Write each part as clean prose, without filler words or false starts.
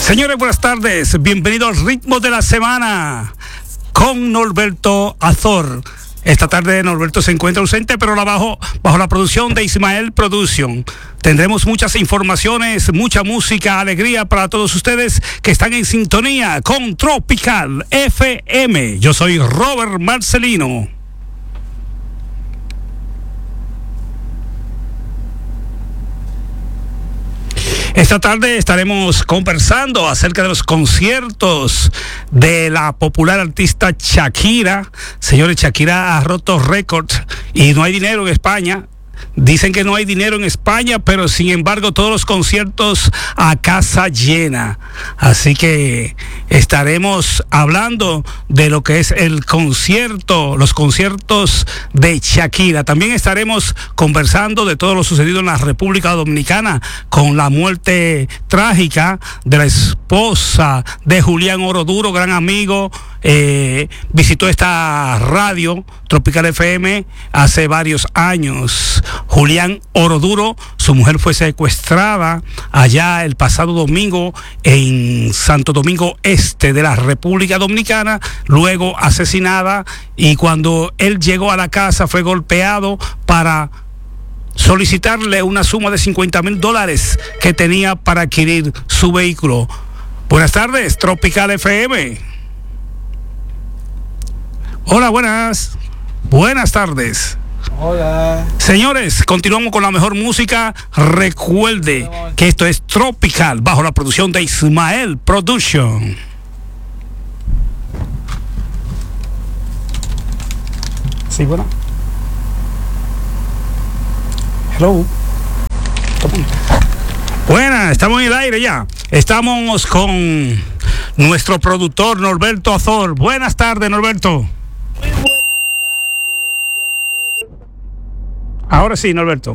Señores, buenas tardes. Bienvenidos al ritmo de la semana con Norberto Azor. Esta tarde Norberto se encuentra ausente, pero bajo la producción de Ismael Production. Tendremos muchas informaciones, mucha música, alegría para todos ustedes que están en sintonía con Tropical FM. Yo soy Robert Marcelino. Esta tarde estaremos conversando acerca de los conciertos de la popular artista Shakira. Señores, Shakira ha roto récords y no hay dinero en España. Dicen que no hay dinero en España, pero sin embargo todos los conciertos a casa llena. Así que estaremos hablando de lo que es el concierto, los conciertos de Shakira. También estaremos conversando de todo lo sucedido en la República Dominicana con la muerte trágica de la esposa de Julián Oroduro, gran amigo. Visitó esta radio Tropical FM hace varios años. Julián Oroduro, su mujer fue secuestrada allá el pasado domingo en Santo Domingo Este de la República Dominicana, luego asesinada, y cuando él llegó a la casa fue golpeado para solicitarle una suma de $50,000 que tenía para adquirir su vehículo. Buenas tardes, Tropical FM. Hola, buenas tardes. Hola. Señores, continuamos con la mejor música. Recuerde que esto es Tropical, bajo la producción de Ismael Production. Sí, bueno. Hello. Buenas, estamos en el aire ya. Estamos con nuestro productor Norberto Azor. Buenas tardes, Norberto. Ahora sí, Norberto.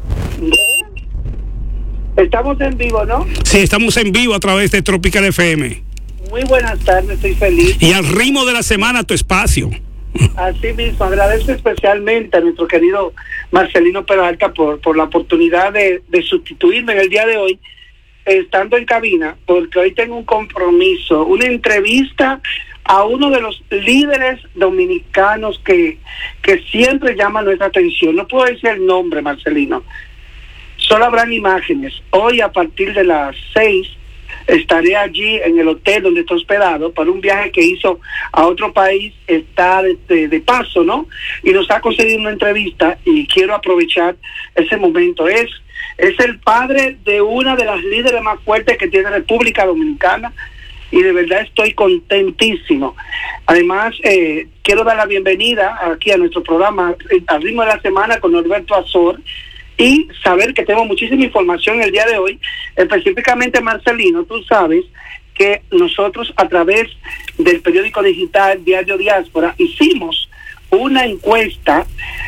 Estamos en vivo, ¿no? Sí, estamos en vivo a través de Tropical FM. Muy buenas tardes, estoy feliz. Y al ritmo de la semana, tu espacio. Así mismo, agradezco especialmente a nuestro querido Marcelino Peralta por la oportunidad de sustituirme en el día de hoy, estando en cabina, porque hoy tengo un compromiso, una entrevista a uno de los líderes dominicanos que siempre llama nuestra atención. No puedo decir el nombre, Marcelino. Solo habrán imágenes. Hoy a partir de las 6 estaré allí en el hotel donde está hospedado para un viaje que hizo a otro país. Está de paso, ¿no? Y nos ha concedido una entrevista y quiero aprovechar ese momento. Es el padre de una de las líderes más fuertes que tiene República Dominicana. Y de verdad estoy contentísimo. Además, quiero dar la bienvenida aquí a nuestro programa al ritmo de la semana con Norberto Azor y saber que tenemos muchísima información el día de hoy. Específicamente, Marcelino, tú sabes que nosotros a través del periódico digital Diario Diáspora hicimos una encuesta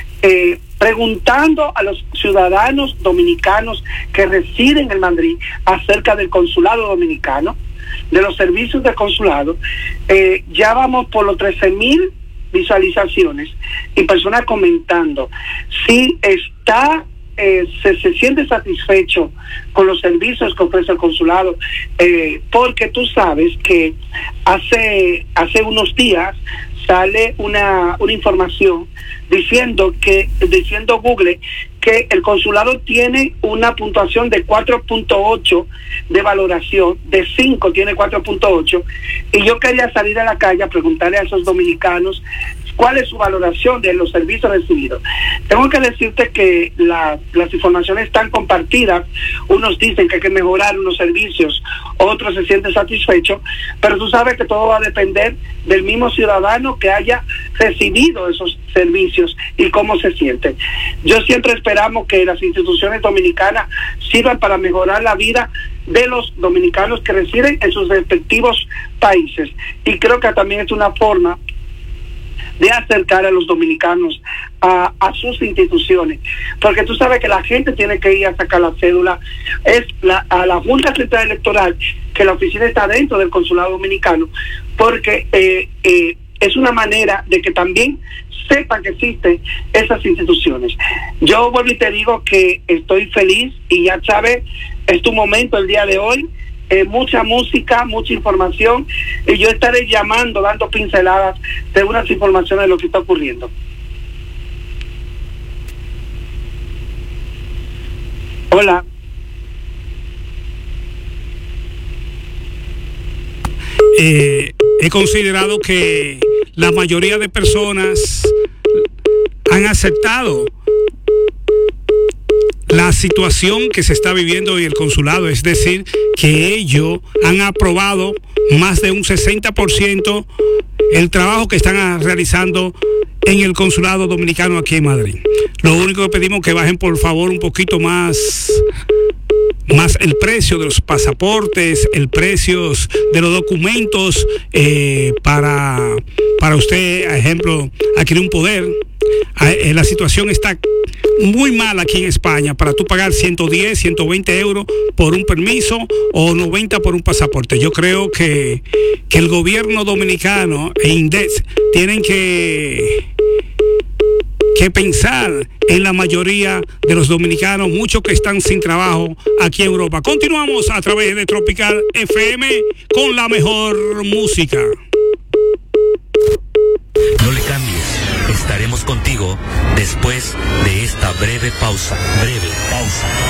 preguntando a los ciudadanos dominicanos que residen en Madrid acerca del consulado dominicano, de los servicios de consulado. Ya vamos por los 13,000 visualizaciones y personas comentando si está se siente satisfecho con los servicios que ofrece el consulado, porque tú sabes que hace unos días sale una información diciendo Google que el consulado tiene una puntuación de 4.8 de valoración, de 5 tiene 4.8, y yo quería salir a la calle a preguntarle a esos dominicanos cuál es su valoración de los servicios recibidos. Tengo que decirte que las informaciones están compartidas. Unos dicen que hay que mejorar unos servicios, otros se sienten satisfechos, pero tú sabes que todo va a depender del mismo ciudadano que haya recibido esos servicios y cómo se siente. Yo siempre esperamos que las instituciones dominicanas sirvan para mejorar la vida de los dominicanos que residen en sus respectivos países, y creo que también es una forma de acercar a los dominicanos a sus instituciones, porque tú sabes que la gente tiene que ir a sacar la cédula, a la Junta Central Electoral, que la oficina está dentro del consulado dominicano, porque es una manera de que también sepan que existen esas instituciones. Yo vuelvo y te digo que estoy feliz, y ya sabes, es tu momento el día de hoy, mucha música, mucha información, y yo estaré llamando, dando pinceladas de unas informaciones de lo que está ocurriendo. Hola. He considerado que la mayoría de personas han aceptado la situación que se está viviendo en el consulado, es decir, que ellos han aprobado más de un 60% el trabajo que están realizando en el consulado dominicano aquí en Madrid. Lo único que pedimos es que bajen por favor un poquito más el precio de los pasaportes, el precio de los documentos para usted, por ejemplo, adquirir un poder. La situación está muy mal aquí en España para tú pagar 110, 120 euros por un permiso o 90 por un pasaporte. Yo creo que el gobierno dominicano e INDEX tienen que pensar en la mayoría de los dominicanos, muchos que están sin trabajo aquí en Europa. Continuamos a través de Tropical FM con la mejor música. No le cambies, estaremos contigo después de esta breve pausa.